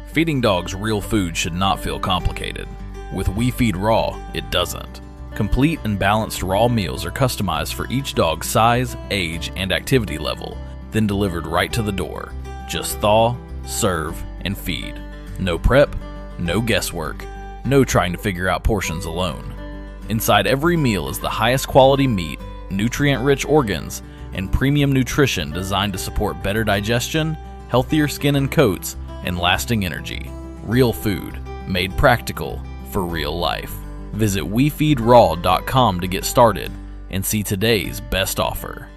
Feeding dogs real food should not feel complicated. With We Feed Raw, it doesn't. Complete and balanced raw meals are customized for each dog's size, age, and activity level, then delivered right to the door. Just thaw, serve, and feed. No prep, no guesswork, no trying to figure out portions alone. Inside every meal is the highest quality meat, nutrient-rich organs, and premium nutrition designed to support better digestion, healthier skin and coats, and lasting energy. Real food, made practical for real life. Visit WeFeedRaw.com to get started and see today's best offer.